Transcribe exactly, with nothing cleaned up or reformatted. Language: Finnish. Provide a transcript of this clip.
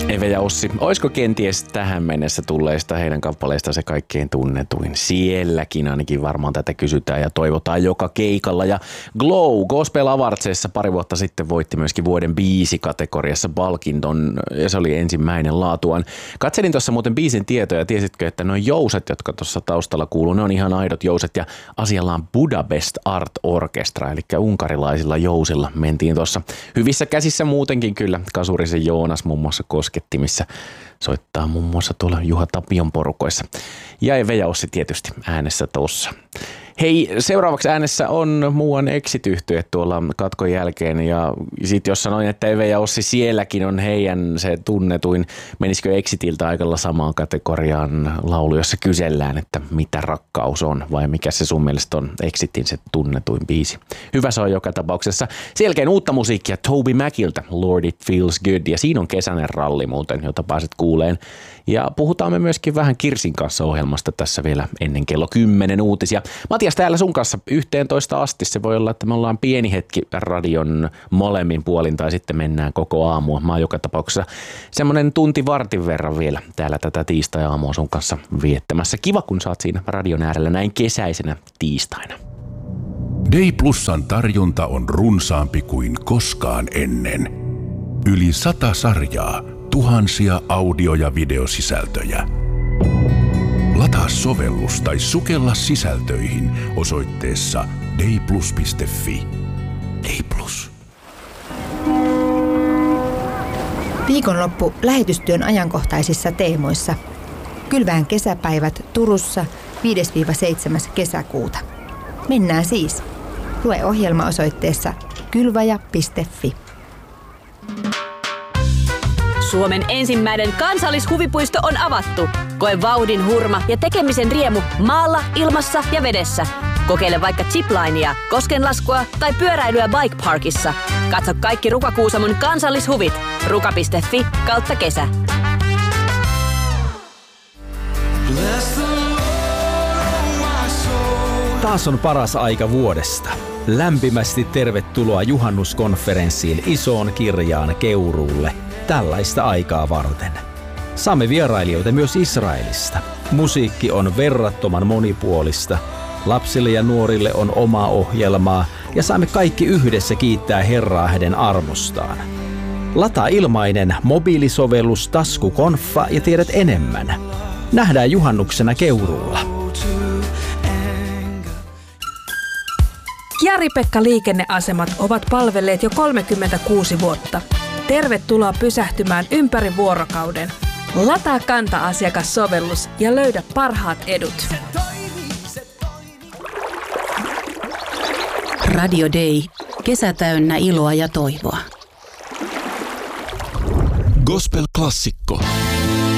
Eve ja Ossi, olisiko kenties tähän mennessä tulleista heidän kappaleista se kaikkein tunnetuin? Sielläkin ainakin varmaan tätä kysytään ja toivotaan joka keikalla. Ja Glow Gospel Awardsissa pari vuotta sitten voitti myöskin vuoden biisi-kategoriassa palkinton, ja se oli ensimmäinen laatuaan. Katselin tuossa muuten biisin tietoja, tiesitkö, että nuo jouset, jotka tuossa taustalla kuuluu, ne on ihan aidot jouset, ja asialla on Budapest Art Orchestra, eli unkarilaisilla jousilla mentiin tuossa hyvissä käsissä muutenkin kyllä. Kasurisen Joonas muun muassa koskettimissa soittaa muun muassa tuolla Juha Tapion porukoissa. Ja Eve ja Ossi tietysti äänessä tuossa. Hei, seuraavaksi äänessä on muuan Exit-yhtye tuolla katkon jälkeen, ja sitten jos sanoin, että Eve ja Ossi sielläkin on heidän se tunnetuin, menisikö Exitiltä aikalla samaan kategoriaan laulu, jossa kysellään, että mitä rakkaus on, vai mikä se sun mielestä on Exitin se tunnetuin biisi. Hyvä se on joka tapauksessa. Selkeän uutta musiikkia Toby Maciltä, Lord It Feels Good, ja siinä on kesäinen ralli muuten, jota pääset kuuleen. Ja puhutaan me myöskin vähän Kirsin kanssa ohjelmasta tässä vielä ennen kello kymmenen uutisia. Matias, täällä sun kanssa yhteentoista asti. Se voi olla, että me ollaan pieni hetki radion molemmin puolin tai sitten mennään koko aamua. Mä oon joka tapauksessa semmonen tunti vartin verran vielä täällä tätä tiistai-aamua sun kanssa viettämässä. Kiva, kun sä oot siinä radion äärellä näin kesäisenä tiistaina. Day Plusan tarjonta on runsaampi kuin koskaan ennen. Yli sata sarjaa, tuhansia audio- ja videosisältöjä. Lataa sovellus tai sukella sisältöihin osoitteessa dayplus piste fi. Dayplus. Viikonloppu lähetystyön ajankohtaisissa teemoissa. Kylvään kesäpäivät Turussa viides seitsemäs kesäkuuta. Mennään siis. Lue ohjelma osoitteessa kylväjä piste fi. Suomen ensimmäinen kansallishuvipuisto on avattu. Koe vauhdin hurma ja tekemisen riemu maalla, ilmassa ja vedessä. Kokeile vaikka ziplinea, koskenlaskua tai pyöräilyä Bike Parkissa. Katso kaikki Ruka-Kuusamon kansallishuvit. ruka piste fi kautta kesä. Taas on paras aika vuodesta. Lämpimästi tervetuloa juhannuskonferenssiin Isoon Kirjaan Keuruulle. Tällaista aikaa varten. Saamme vierailijoita myös Israelista. Musiikki on verrattoman monipuolista. Lapsille ja nuorille on omaa ohjelmaa ja saamme kaikki yhdessä kiittää Herraa hänen armostaan. Lataa ilmainen mobiilisovellus Taskukonfa ja tiedät enemmän. Nähdään juhannuksena Keuruulla. Jari-Pekka liikenneasemat ovat palvelleet jo kolmekymmentäkuusi vuotta. Tervetuloa pysähtymään ympäri vuorokauden. Lataa Kanta-asiakassovellus ja löydä parhaat edut. Radio Day. Kesä täynnä iloa ja toivoa. Gospel-klassikko.